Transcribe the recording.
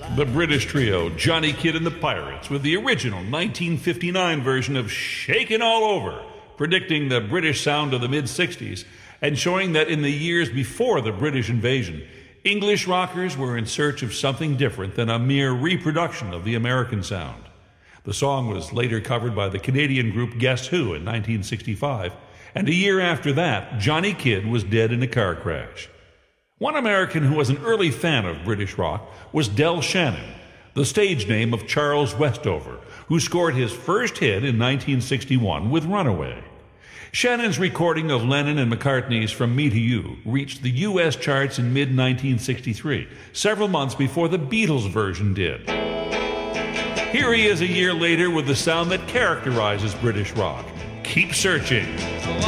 The British trio, Johnny Kidd and the Pirates, with the original 1959 version of Shakin' All Over, predicting the British sound of the mid-60s and showing that in the years before the British invasion, English rockers were in search of something different than a mere reproduction of the American sound. The song was later covered by the Canadian group Guess Who in 1965, and a year after that, Johnny Kidd was dead in a car crash. One American who was an early fan of British rock was Del Shannon, the stage name of Charles Westover, who scored his first hit in 1961 with Runaway. Shannon's recording of Lennon and McCartney's From Me to You reached the U.S. charts in mid-1963, several months before the Beatles version did. Here he is a year later with the sound that characterizes British rock. Keep searching.